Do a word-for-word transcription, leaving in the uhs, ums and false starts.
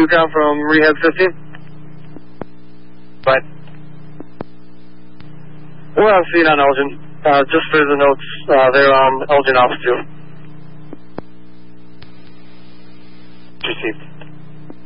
two count from Rehab fifteen. Bye. We're on scene on Elgin. Uh, just for the notes, uh, they're on Elgin Ops two.